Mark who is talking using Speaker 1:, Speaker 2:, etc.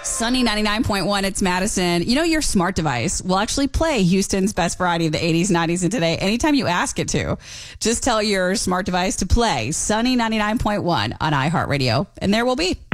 Speaker 1: Sunny 99.1, it's Madison. You know, your smart device will actually play Houston's best variety of the 80s, 90s, and today anytime you ask it to. Just tell your smart device to play Sunny 99.1 on iHeartRadio, and there will be.